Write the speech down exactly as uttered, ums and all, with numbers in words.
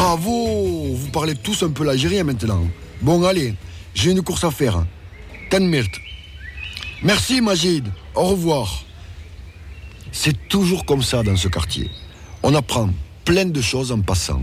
Bravo! Vous parlez tous un peu l'algérien maintenant. Bon, allez, j'ai une course à faire. Tenmirt. Merci, Majid. Au revoir. C'est toujours comme ça dans ce quartier. On apprend plein de choses en passant.